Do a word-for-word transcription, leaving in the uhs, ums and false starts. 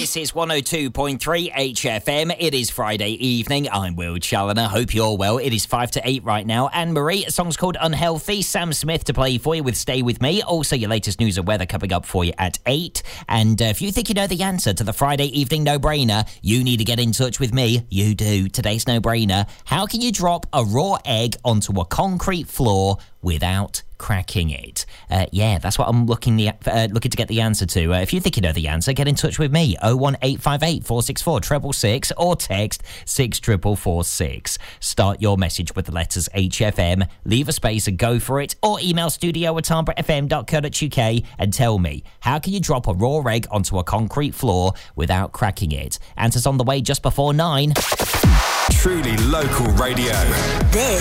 This is one oh two point three H F M. It is Friday evening. I'm Will Challoner. Hope you're well. It is five to eight right now. Anne-Marie, a song's called Unhealthy. Sam Smith to play for you with Stay With Me. Also, your latest news and weather coming up for you at eight. And uh, if you think you know the answer to the Friday evening no-brainer, you need to get in touch with me. You do. Today's no-brainer. How can you drop a raw egg onto a concrete floor without cracking it? Uh, yeah, that's what I'm looking the uh, looking to get the answer to. Uh, if you think you know the answer, get in touch with me. oh one eight five eight, four six four, six six six or text six four four four six. Start your message with the letters H F M, leave a space and go for it, or email studio at tarnborough f m dot co dot u k and tell me, how can you drop a raw egg onto a concrete floor without cracking it? Answers on the way just before nine. Truly local radio. This